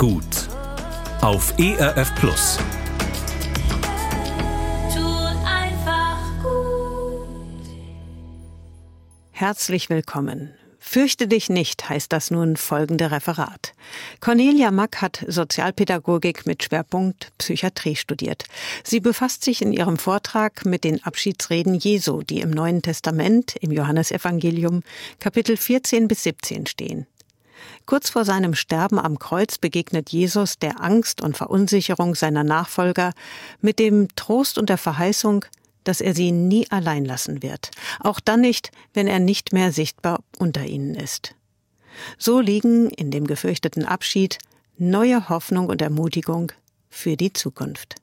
gut. Auf ERF Plus. Herzlich willkommen. Fürchte dich nicht, heißt das nun folgende Referat. Cornelia Mack hat Sozialpädagogik mit Schwerpunkt Psychiatrie studiert. Sie befasst sich in ihrem Vortrag mit den Abschiedsreden Jesu, die im Neuen Testament, im Johannesevangelium, Kapitel 14 bis 17 stehen. Kurz vor seinem Sterben am Kreuz begegnet Jesus der Angst und Verunsicherung seiner Nachfolger mit dem Trost und der Verheißung, dass er sie nie allein lassen wird, auch dann nicht, wenn er nicht mehr sichtbar unter ihnen ist. So liegen in dem gefürchteten Abschied neue Hoffnung und Ermutigung für die Zukunft.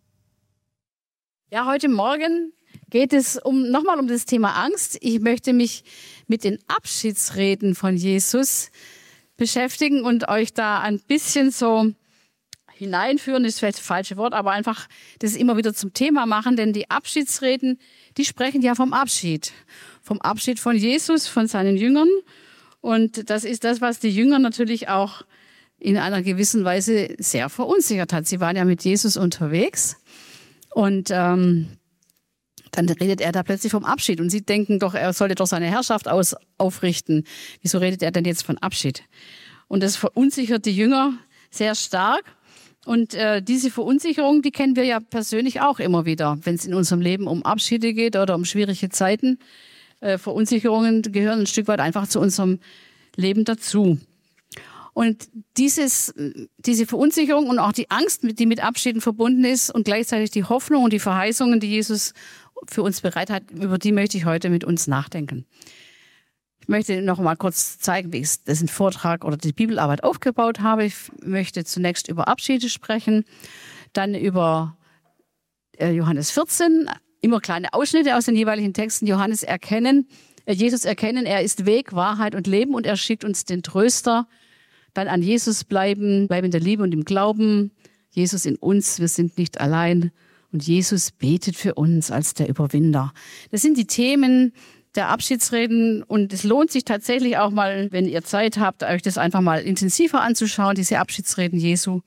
Ja, heute Morgen geht es nochmal um das Thema Angst. Ich möchte mich mit den Abschiedsreden von Jesus beschäftigen und euch da ein bisschen so hineinführen, ist vielleicht das falsche Wort, aber einfach das immer wieder zum Thema machen, denn die Abschiedsreden, die sprechen ja vom Abschied von Jesus, von seinen Jüngern, und das ist das, was die Jünger natürlich auch in einer gewissen Weise sehr verunsichert hat. Sie waren ja mit Jesus unterwegs und dann redet er da plötzlich vom Abschied und sie denken doch, er sollte doch seine Herrschaft aufrichten. Wieso redet er denn jetzt von Abschied? Und das verunsichert die Jünger sehr stark. Und diese Verunsicherung, die kennen wir ja persönlich auch immer wieder, wenn es in unserem Leben um Abschiede geht oder um schwierige Zeiten. Verunsicherungen gehören ein Stück weit einfach zu unserem Leben dazu. Und diese Verunsicherung und auch die Angst, die mit Abschieden verbunden ist, und gleichzeitig die Hoffnung und die Verheißungen, die Jesus für uns bereit hat, über die möchte ich heute mit uns nachdenken. Ich möchte noch mal kurz zeigen, wie ich diesen Vortrag oder die Bibelarbeit aufgebaut habe. Ich möchte zunächst über Abschiede sprechen, dann über Johannes 14, immer kleine Ausschnitte aus den jeweiligen Texten. Jesus erkennen, er ist Weg, Wahrheit und Leben, und er schickt uns den Tröster. Dann an Jesus bleiben in der Liebe und im Glauben. Jesus in uns, wir sind nicht allein. Und Jesus betet für uns als der Überwinder. Das sind die Themen der Abschiedsreden, und es lohnt sich tatsächlich auch mal, wenn ihr Zeit habt, euch das einfach mal intensiver anzuschauen, diese Abschiedsreden Jesu.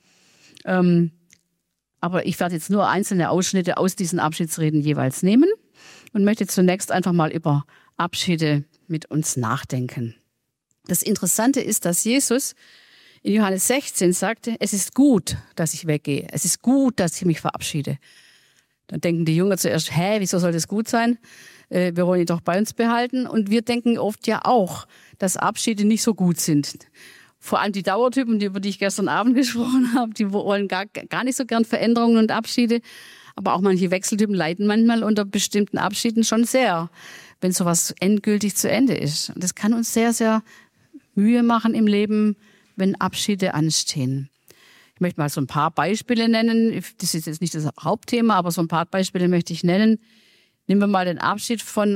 Aber ich werde jetzt nur einzelne Ausschnitte aus diesen Abschiedsreden jeweils nehmen und möchte zunächst einfach mal über Abschiede mit uns nachdenken. Das Interessante ist, dass Jesus in Johannes 16 sagte, es ist gut, dass ich weggehe. Es ist gut, dass ich mich verabschiede. Dann denken die Jünger zuerst, wieso soll das gut sein? Wir wollen ihn doch bei uns behalten. Und wir denken oft ja auch, dass Abschiede nicht so gut sind. Vor allem die Dauertypen, über die ich gestern Abend gesprochen habe, die wollen gar nicht so gern Veränderungen und Abschiede. Aber auch manche Wechseltypen leiden manchmal unter bestimmten Abschieden schon sehr, wenn sowas endgültig zu Ende ist. Und das kann uns sehr, sehr Mühe machen im Leben, wenn Abschiede anstehen. Ich möchte mal so ein paar Beispiele nennen. Das ist jetzt nicht das Hauptthema, aber so ein paar Beispiele möchte ich nennen. Nehmen wir mal den Abschied von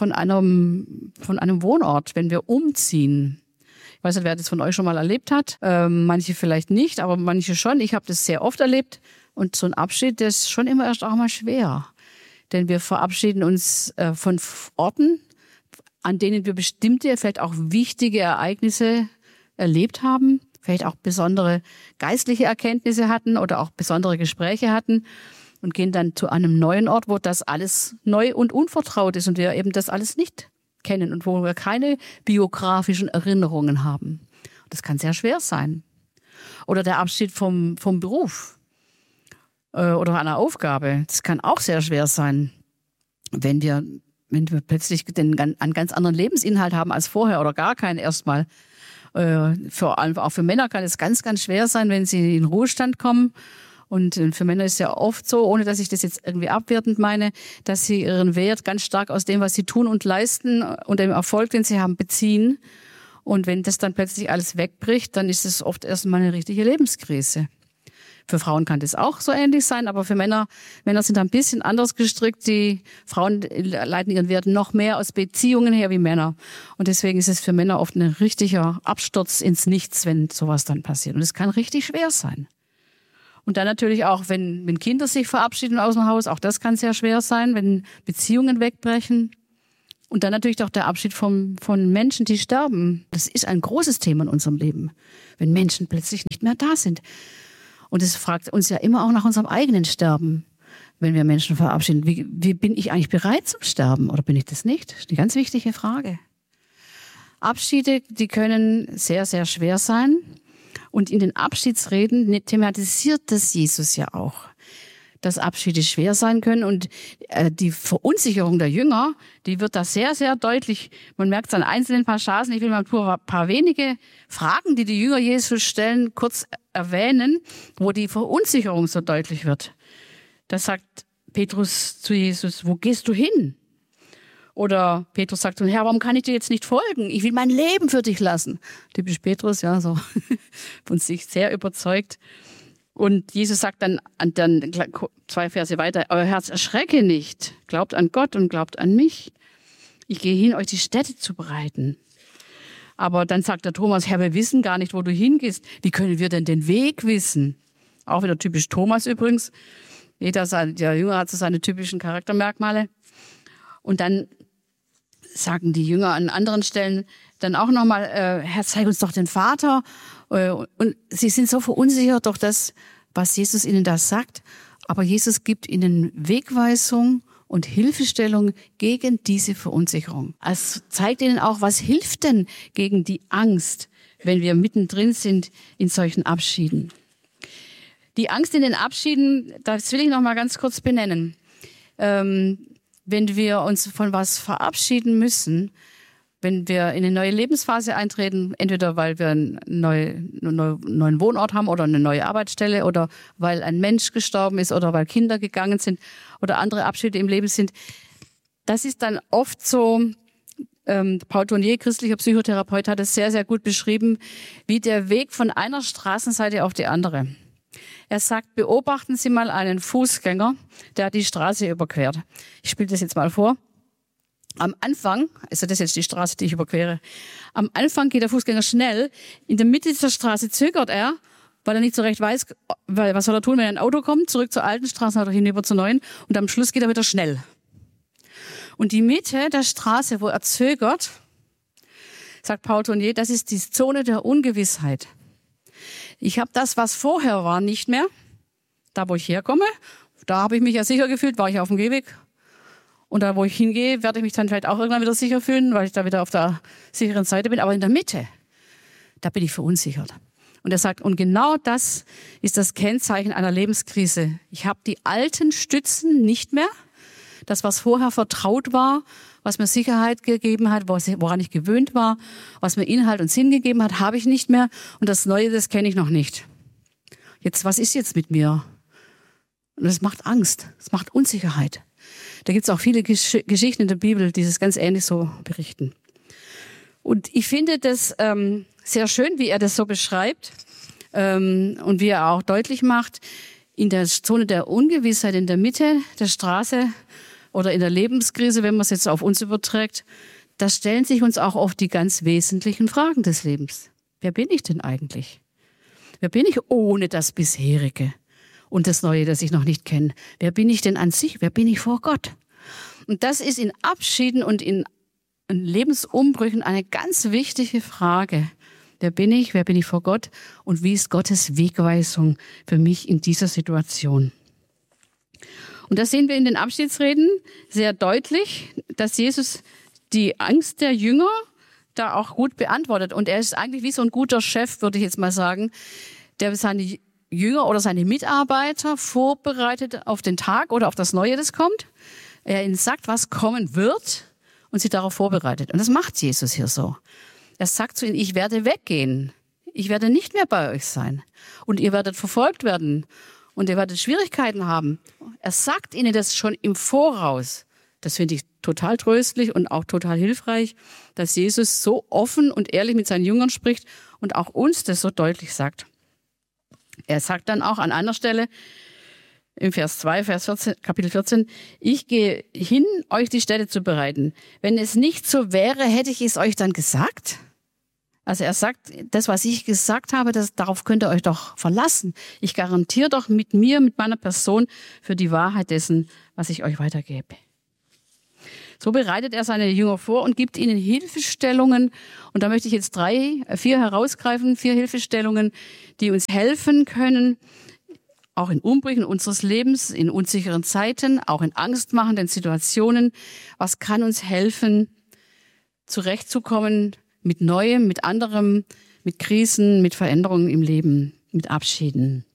einem Wohnort, wenn wir umziehen. Ich weiß nicht, wer das von euch schon mal erlebt hat. Manche vielleicht nicht, aber manche schon. Ich habe das sehr oft erlebt. Und so ein Abschied, das ist schon immer erst auch mal schwer. Denn wir verabschieden uns von Orten, an denen wir bestimmte, vielleicht auch wichtige Ereignisse erlebt haben, vielleicht auch besondere geistliche Erkenntnisse hatten oder auch besondere Gespräche hatten, und gehen dann zu einem neuen Ort, wo das alles neu und unvertraut ist und wir eben das alles nicht kennen und wo wir keine biografischen Erinnerungen haben. Das kann sehr schwer sein. Oder der Abschied vom Beruf oder einer Aufgabe. Das kann auch sehr schwer sein, wenn wir plötzlich einen ganz anderen Lebensinhalt haben als vorher oder gar keinen erstmal. Vor allem auch für Männer kann es ganz, ganz schwer sein, wenn sie in den Ruhestand kommen. Und für Männer ist es ja oft so, ohne dass ich das jetzt irgendwie abwertend meine, dass sie ihren Wert ganz stark aus dem, was sie tun und leisten und dem Erfolg, den sie haben, beziehen. Und wenn das dann plötzlich alles wegbricht, dann ist es oft erstmal eine richtige Lebenskrise. Für Frauen kann das auch so ähnlich sein, aber für Männer sind ein bisschen anders gestrickt. Die Frauen leiten ihren Wert noch mehr aus Beziehungen her wie Männer. Und deswegen ist es für Männer oft ein richtiger Absturz ins Nichts, wenn sowas dann passiert. Und es kann richtig schwer sein. Und dann natürlich auch, wenn Kinder sich verabschieden aus dem Haus, auch das kann sehr schwer sein, wenn Beziehungen wegbrechen. Und dann natürlich auch der Abschied von Menschen, die sterben. Das ist ein großes Thema in unserem Leben, wenn Menschen plötzlich nicht mehr da sind. Und es fragt uns ja immer auch nach unserem eigenen Sterben, wenn wir Menschen verabschieden. Wie bin ich eigentlich bereit zum Sterben oder bin ich das nicht? Das ist eine ganz wichtige Frage. Abschiede, die können sehr, sehr schwer sein. Und in den Abschiedsreden thematisiert das Jesus ja auch, dass Abschiede schwer sein können. Und die Verunsicherung der Jünger, die wird da sehr, sehr deutlich. Man merkt es an einzelnen Passagen. Ich will mal ein paar wenige Fragen, die Jünger Jesus stellen, kurz erwähnen, wo die Verunsicherung so deutlich wird. Da sagt Petrus zu Jesus, wo gehst du hin? Oder Petrus sagt zu ihm, Herr, warum kann ich dir jetzt nicht folgen? Ich will mein Leben für dich lassen. Typisch Petrus, ja, so von sich sehr überzeugt. Und Jesus sagt dann 2 Verse weiter, euer Herz erschrecke nicht. Glaubt an Gott und glaubt an mich. Ich gehe hin, euch die Stätte zu bereiten. Aber dann sagt der Thomas, Herr, wir wissen gar nicht, wo du hingehst. Wie können wir denn den Weg wissen? Auch wieder typisch Thomas übrigens. Der Jünger hat so seine typischen Charaktermerkmale. Und dann sagen die Jünger an anderen Stellen dann auch nochmal, Herr, zeig uns doch den Vater. Und sie sind so verunsichert durch das, was Jesus ihnen da sagt. Aber Jesus gibt ihnen Wegweisung und Hilfestellung gegen diese Verunsicherung. Es zeigt ihnen auch, was hilft denn gegen die Angst, wenn wir mittendrin sind in solchen Abschieden. Die Angst in den Abschieden, das will ich noch mal ganz kurz benennen. Wenn wir uns von was verabschieden müssen, wenn wir in eine neue Lebensphase eintreten, entweder weil wir einen neuen Wohnort haben oder eine neue Arbeitsstelle oder weil ein Mensch gestorben ist oder weil Kinder gegangen sind oder andere Abschiede im Leben sind, das ist dann oft so, Paul Tournier, christlicher Psychotherapeut, hat es sehr, sehr gut beschrieben, wie der Weg von einer Straßenseite auf die andere. Er sagt, beobachten Sie mal einen Fußgänger, der die Straße überquert. Ich spiele das jetzt mal vor. Am Anfang, also das ist jetzt die Straße, die ich überquere, am Anfang geht der Fußgänger schnell. In der Mitte dieser Straße zögert er, weil er nicht so recht weiß, was soll er tun, wenn ein Auto kommt, zurück zur alten Straße oder hinüber zur neuen. Und am Schluss geht er wieder schnell. Und die Mitte der Straße, wo er zögert, sagt Paul Tournier, das ist die Zone der Ungewissheit. Ich habe das, was vorher war, nicht mehr. Da, wo ich herkomme, da habe ich mich ja sicher gefühlt, war ich auf dem Gehweg. Und da, wo ich hingehe, werde ich mich dann vielleicht auch irgendwann wieder sicher fühlen, weil ich da wieder auf der sicheren Seite bin. Aber in der Mitte, da bin ich verunsichert. Und er sagt, und genau das ist das Kennzeichen einer Lebenskrise. Ich habe die alten Stützen nicht mehr. Das, was vorher vertraut war, was mir Sicherheit gegeben hat, woran ich gewöhnt war, was mir Inhalt und Sinn gegeben hat, habe ich nicht mehr. Und das Neue, das kenne ich noch nicht. Jetzt, was ist jetzt mit mir? Und das macht Angst, das macht Unsicherheit. Da gibt es auch viele Geschichten in der Bibel, die das ganz ähnlich so berichten. Und ich finde das sehr schön, wie er das so beschreibt und wie er auch deutlich macht, in der Zone der Ungewissheit, in der Mitte der Straße oder in der Lebenskrise, wenn man es jetzt auf uns überträgt, da stellen sich uns auch oft die ganz wesentlichen Fragen des Lebens. Wer bin ich denn eigentlich? Wer bin ich ohne das Bisherige und das Neue, das ich noch nicht kenne? Wer bin ich denn an sich? Wer bin ich vor Gott? Und das ist in Abschieden und in Lebensumbrüchen eine ganz wichtige Frage. Wer bin ich vor Gott und wie ist Gottes Wegweisung für mich in dieser Situation? Und das sehen wir in den Abschiedsreden sehr deutlich, dass Jesus die Angst der Jünger da auch gut beantwortet. Und er ist eigentlich wie so ein guter Chef, würde ich jetzt mal sagen, der seine Jünger oder seine Mitarbeiter vorbereitet auf den Tag oder auf das Neue, das kommt. Er ihnen sagt, was kommen wird und sie darauf vorbereitet. Und das macht Jesus hier so. Er sagt zu ihnen, ich werde weggehen. Ich werde nicht mehr bei euch sein. Und ihr werdet verfolgt werden. Und ihr werdet Schwierigkeiten haben. Er sagt ihnen das schon im Voraus. Das finde ich total tröstlich und auch total hilfreich, dass Jesus so offen und ehrlich mit seinen Jüngern spricht und auch uns das so deutlich sagt. Er sagt dann auch an einer Stelle, im Vers 2, Kapitel 14, ich gehe hin, euch die Stätte zu bereiten. Wenn es nicht so wäre, hätte ich es euch dann gesagt? Also er sagt, das, was ich gesagt habe, darauf könnt ihr euch doch verlassen. Ich garantiere doch mit meiner Person für die Wahrheit dessen, was ich euch weitergebe. So bereitet er seine Jünger vor und gibt ihnen Hilfestellungen. Und da möchte ich jetzt 4 herausgreifen, 4 Hilfestellungen, die uns helfen können, auch in Umbrüchen unseres Lebens, in unsicheren Zeiten, auch in angstmachenden Situationen. Was kann uns helfen, zurechtzukommen mit Neuem, mit anderem, mit Krisen, mit Veränderungen im Leben, mit Abschieden?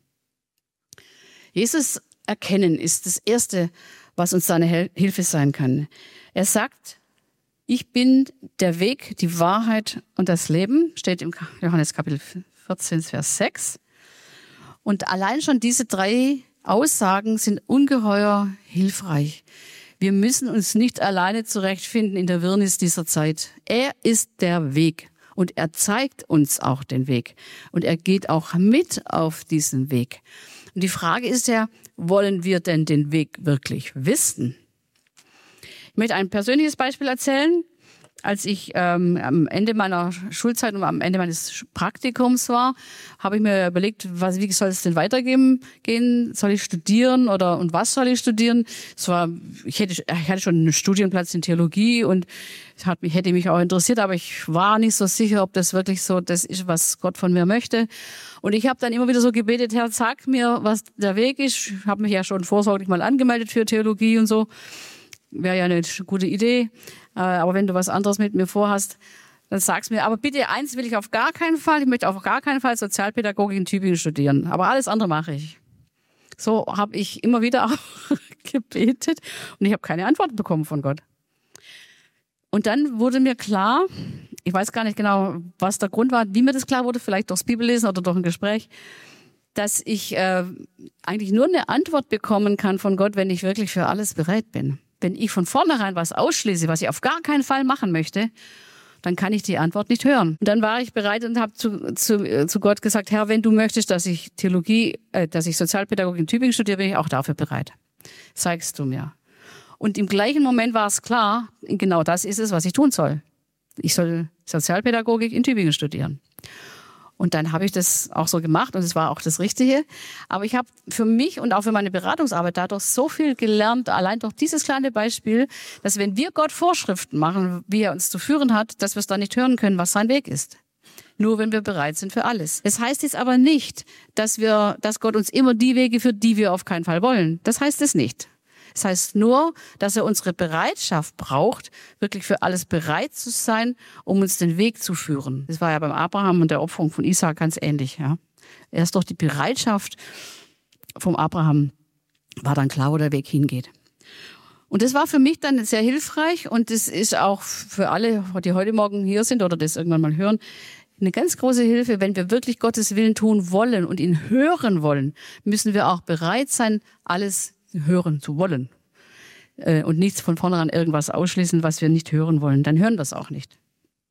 Jesus erkennen ist das Erste, was uns seine Hilfe sein kann. Er sagt, ich bin der Weg, die Wahrheit und das Leben, steht im Johannes Kapitel 14, Vers 6. Und allein schon diese 3 Aussagen sind ungeheuer hilfreich. Wir müssen uns nicht alleine zurechtfinden in der Wirrnis dieser Zeit. Er ist der Weg und er zeigt uns auch den Weg. Und er geht auch mit auf diesen Weg. Und die Frage ist ja, wollen wir denn den Weg wirklich wissen? Ich möchte ein persönliches Beispiel erzählen. Als ich am Ende meiner Schulzeit und am Ende meines Praktikums war, habe ich mir überlegt, wie soll es denn weitergehen? Soll ich studieren und was soll ich studieren? Ich hatte schon einen Studienplatz in Theologie und hätte mich auch interessiert, aber ich war nicht so sicher, ob das wirklich so das ist, was Gott von mir möchte. Und ich habe dann immer wieder so gebetet, Herr, sag mir, was der Weg ist. Ich habe mich ja schon vorsorglich mal angemeldet für Theologie und so. Wäre ja eine gute Idee. Aber wenn du was anderes mit mir vorhast, dann sag's mir. Aber bitte, eins will ich auf gar keinen Fall. Ich möchte auf gar keinen Fall Sozialpädagogik in Tübingen studieren. Aber alles andere mache ich. So habe ich immer wieder auch gebetet und ich habe keine Antwort bekommen von Gott. Und dann wurde mir klar, ich weiß gar nicht genau, was der Grund war, wie mir das klar wurde, vielleicht durchs Bibellesen oder durch ein Gespräch, dass ich eigentlich nur eine Antwort bekommen kann von Gott, wenn ich wirklich für alles bereit bin. Wenn ich von vornherein was ausschließe, was ich auf gar keinen Fall machen möchte, dann kann ich die Antwort nicht hören. Und dann war ich bereit und habe zu Gott gesagt, Herr, wenn du möchtest, dass ich Sozialpädagogik in Tübingen studiere, bin ich auch dafür bereit. Zeigst du mir. Und im gleichen Moment war es klar, genau das ist es, was ich tun soll. Ich soll Sozialpädagogik in Tübingen studieren. Und dann habe ich das auch so gemacht und es war auch das Richtige. Aber ich habe für mich und auch für meine Beratungsarbeit dadurch so viel gelernt, allein durch dieses kleine Beispiel, dass wenn wir Gott Vorschriften machen, wie er uns zu führen hat, dass wir es dann nicht hören können, was sein Weg ist. Nur wenn wir bereit sind für alles. Das heißt jetzt aber nicht, dass Gott uns immer die Wege führt, die wir auf keinen Fall wollen. Das heißt es nicht. Das heißt nur, dass er unsere Bereitschaft braucht, wirklich für alles bereit zu sein, um uns den Weg zu führen. Das war ja beim Abraham und der Opferung von Isaak ganz ähnlich. Ja. Erst durch die Bereitschaft vom Abraham war dann klar, wo der Weg hingeht. Und das war für mich dann sehr hilfreich und das ist auch für alle, die heute Morgen hier sind oder das irgendwann mal hören, eine ganz große Hilfe. Wenn wir wirklich Gottes Willen tun wollen und ihn hören wollen, müssen wir auch bereit sein, alles hören zu wollen und nichts von vornherein irgendwas ausschließen, was wir nicht hören wollen. Dann hören wir es auch nicht.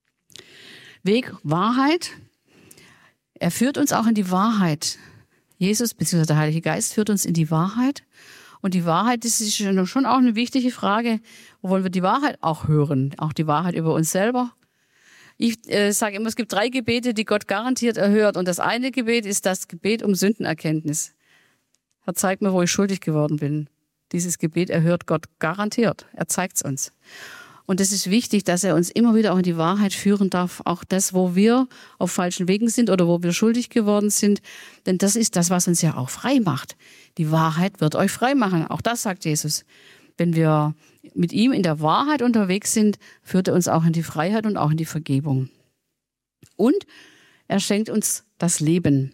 Weg, Wahrheit. Er führt uns auch in die Wahrheit. Jesus bzw. der Heilige Geist führt uns in die Wahrheit. Und die Wahrheit, das ist schon auch eine wichtige Frage. Wo wollen wir die Wahrheit auch hören? Auch die Wahrheit über uns selber. Ich sage immer, es gibt 3 Gebete, die Gott garantiert erhört. Und das eine Gebet ist das Gebet um Sündenerkenntnis. Herr, zeig mir, wo ich schuldig geworden bin. Dieses Gebet erhört Gott garantiert. Er zeigt es uns. Und es ist wichtig, dass er uns immer wieder auch in die Wahrheit führen darf. Auch das, wo wir auf falschen Wegen sind oder wo wir schuldig geworden sind. Denn das ist das, was uns ja auch frei macht. Die Wahrheit wird euch frei machen. Auch das sagt Jesus. Wenn wir mit ihm in der Wahrheit unterwegs sind, führt er uns auch in die Freiheit und auch in die Vergebung. Und er schenkt uns das Leben.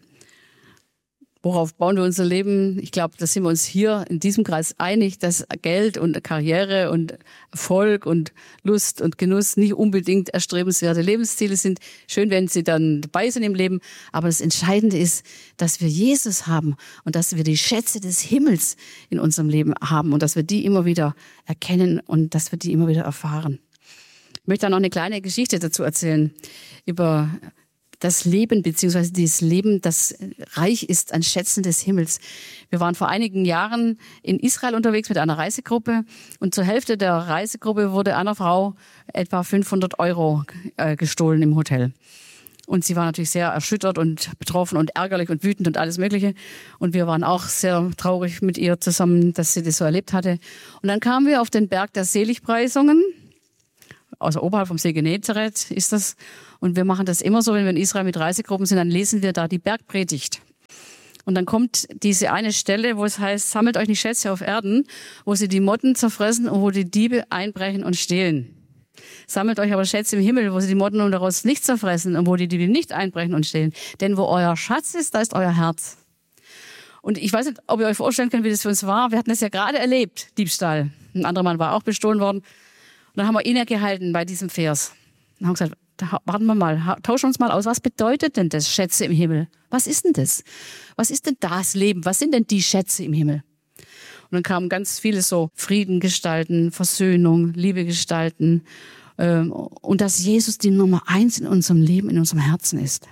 Worauf bauen wir unser Leben? Ich glaube, da sind wir uns hier in diesem Kreis einig, dass Geld und Karriere und Erfolg und Lust und Genuss nicht unbedingt erstrebenswerte Lebensziele sind. Schön, wenn sie dann dabei sind im Leben. Aber das Entscheidende ist, dass wir Jesus haben und dass wir die Schätze des Himmels in unserem Leben haben und dass wir die immer wieder erkennen und dass wir die immer wieder erfahren. Ich möchte da noch eine kleine Geschichte dazu erzählen über das Leben, beziehungsweise dieses Leben, das reich ist an Schätzen des Himmels. Wir waren vor einigen Jahren in Israel unterwegs mit einer Reisegruppe und zur Hälfte der Reisegruppe wurde einer Frau etwa 500 € gestohlen im Hotel. Und sie war natürlich sehr erschüttert und betroffen und ärgerlich und wütend und alles Mögliche. Und wir waren auch sehr traurig mit ihr zusammen, dass sie das so erlebt hatte. Und dann kamen wir auf den Berg der Seligpreisungen. Also oberhalb vom See Genezareth ist das. Und wir machen das immer so, wenn wir in Israel mit Reisegruppen sind, dann lesen wir da die Bergpredigt. Und dann kommt diese eine Stelle, wo es heißt, sammelt euch nicht Schätze auf Erden, wo sie die Motten zerfressen und wo die Diebe einbrechen und stehlen. Sammelt euch aber Schätze im Himmel, wo sie die Motten und daraus nicht zerfressen und wo die Diebe nicht einbrechen und stehlen. Denn wo euer Schatz ist, da ist euer Herz. Und ich weiß nicht, ob ihr euch vorstellen könnt, wie das für uns war. Wir hatten das ja gerade erlebt, Diebstahl. Ein anderer Mann war auch bestohlen worden. Und dann haben wir innegehalten bei diesem Vers. Und haben gesagt, warten wir mal, tauschen uns mal aus. Was bedeutet denn das, Schätze im Himmel? Was ist denn das? Was ist denn das Leben? Was sind denn die Schätze im Himmel? Und dann kamen ganz viele so Frieden gestalten, Versöhnung, Liebe gestalten. Und dass Jesus die Nummer 1 in unserem Leben, in unserem Herzen ist.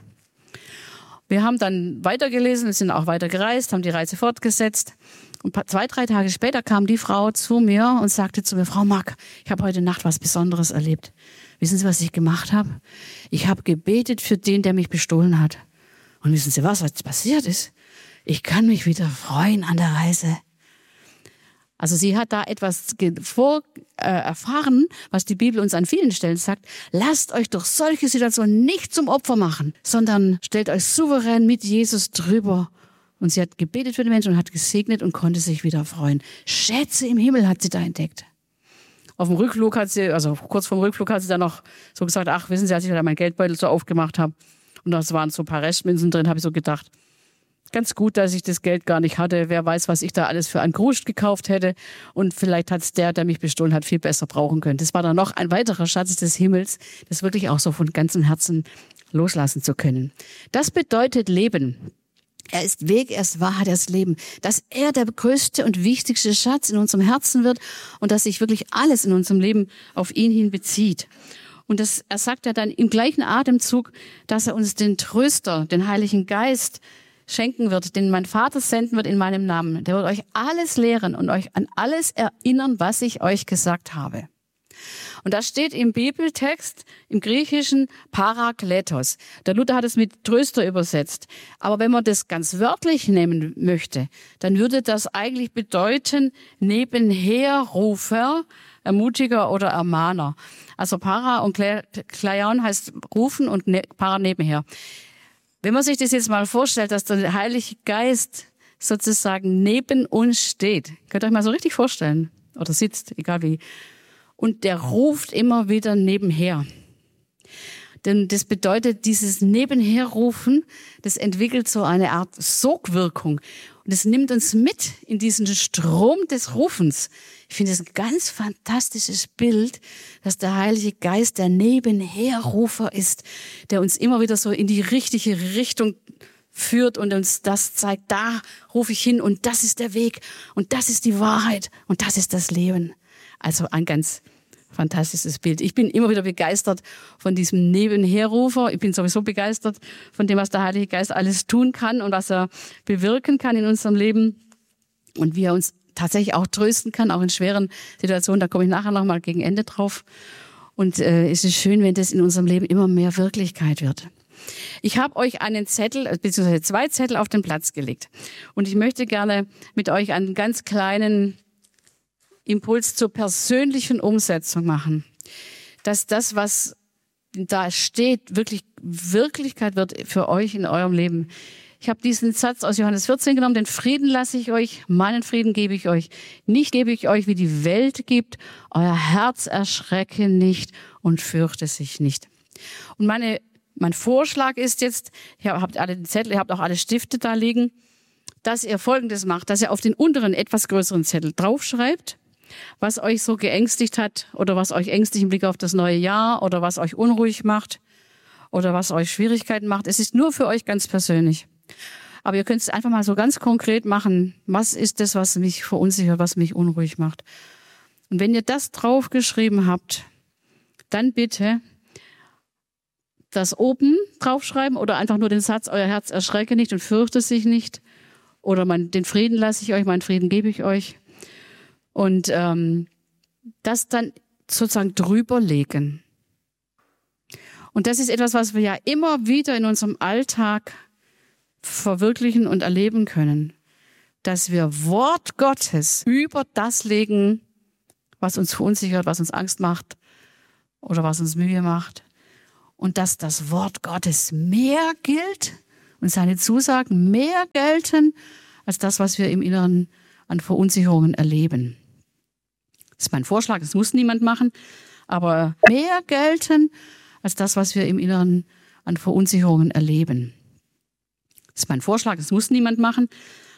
Wir haben dann weitergelesen, sind auch weiter gereist, haben die Reise fortgesetzt. Und 2-3 Tage später kam die Frau zu mir und sagte zu mir, Frau Mack, ich habe heute Nacht was Besonderes erlebt. Wissen Sie, was ich gemacht habe? Ich habe gebetet für den, der mich bestohlen hat. Und wissen Sie was jetzt passiert ist? Ich kann mich wieder freuen an der Reise. Also sie hat da etwas erfahren, was die Bibel uns an vielen Stellen sagt. Lasst euch durch solche Situationen nicht zum Opfer machen, sondern stellt euch souverän mit Jesus drüber. Und sie hat gebetet für den Menschen und hat gesegnet und konnte sich wieder freuen. Schätze im Himmel hat sie da entdeckt. Auf dem Rückflug hat sie, also kurz vorm Rückflug hat sie dann noch so gesagt, ach, wissen Sie, als ich da meinen Geldbeutel so aufgemacht habe und da waren so ein paar Restmünzen drin, habe ich so gedacht, ganz gut, dass ich das Geld gar nicht hatte. Wer weiß, was ich da alles für ein Kruscht gekauft hätte. Und vielleicht hat es der mich bestohlen hat, viel besser brauchen können. Das war dann noch ein weiterer Schatz des Himmels, das wirklich auch so von ganzem Herzen loslassen zu können. Das bedeutet Leben. Er ist Weg, er ist Wahrheit, er ist Leben. Dass er der größte und wichtigste Schatz in unserem Herzen wird und dass sich wirklich alles in unserem Leben auf ihn hin bezieht. Und er sagt ja dann im gleichen Atemzug, dass er uns den Tröster, den Heiligen Geist schenken wird, den mein Vater senden wird in meinem Namen. Der wird euch alles lehren und euch an alles erinnern, was ich euch gesagt habe. Und da steht im Bibeltext, im Griechischen, Parakletos. Der Luther hat es mit Tröster übersetzt. Aber wenn man das ganz wörtlich nehmen möchte, dann würde das eigentlich bedeuten, Nebenherrufer, Ermutiger oder Ermahner. Also Para und Kleion heißt rufen und Para nebenher. Wenn man sich das jetzt mal vorstellt, dass der Heilige Geist sozusagen neben uns steht, könnt ihr euch mal so richtig vorstellen, oder sitzt, egal wie, und der ruft immer wieder nebenher. Denn das bedeutet, dieses Nebenherrufen, das entwickelt so eine Art Sogwirkung. Und es nimmt uns mit in diesen Strom des Rufens. Ich finde das ein ganz fantastisches Bild, dass der Heilige Geist der Nebenherrufer ist, der uns immer wieder so in die richtige Richtung führt und uns das zeigt, da rufe ich hin und das ist der Weg und das ist die Wahrheit und das ist das Leben. Also ein ganz fantastisches Bild. Ich bin immer wieder begeistert von diesem Nebenherrufer. Ich bin sowieso begeistert von dem, was der Heilige Geist alles tun kann und was er bewirken kann in unserem Leben und wie er uns tatsächlich auch trösten kann, auch in schweren Situationen. Da komme ich nachher noch mal gegen Ende drauf. Und es ist schön, wenn das in unserem Leben immer mehr Wirklichkeit wird. Ich habe euch einen Zettel, beziehungsweise 2 Zettel auf den Platz gelegt. Und ich möchte gerne mit euch einen ganz kleinen Impuls zur persönlichen Umsetzung machen. Dass das, was da steht, wirklich Wirklichkeit wird für euch in eurem Leben. Ich habe diesen Satz aus Johannes 14 genommen, den Frieden lasse ich euch, meinen Frieden gebe ich euch. Nicht gebe ich euch, wie die Welt gibt. Euer Herz erschrecke nicht und fürchte sich nicht. Und mein Vorschlag ist jetzt, ihr habt alle den Zettel, ihr habt auch alle Stifte da liegen, dass ihr Folgendes macht, dass ihr auf den unteren, etwas größeren Zettel draufschreibt, was euch so geängstigt hat oder was euch ängstlich im Blick auf das neue Jahr oder was euch unruhig macht oder was euch Schwierigkeiten macht. Es ist nur für euch ganz persönlich. Aber ihr könnt es einfach mal so ganz konkret machen. Was ist das, was mich verunsichert, was mich unruhig macht? Und wenn ihr das draufgeschrieben habt, dann bitte das oben draufschreiben oder einfach nur den Satz, euer Herz erschrecke nicht und fürchte sich nicht. Oder den Frieden lasse ich euch, meinen Frieden gebe ich euch. Und das dann sozusagen drüber legen. Und das ist etwas, was wir ja immer wieder in unserem Alltag verwirklichen und erleben können, dass wir Wort Gottes über das legen, was uns verunsichert, was uns Angst macht oder was uns Mühe macht. Und dass das Wort Gottes mehr gilt und seine Zusagen mehr gelten, als das, was wir im Inneren an Verunsicherungen erleben. Das ist mein Vorschlag, das muss niemand machen, aber mehr gelten, als das, was wir im Inneren an Verunsicherungen erleben. Das ist mein Vorschlag, das muss niemand machen,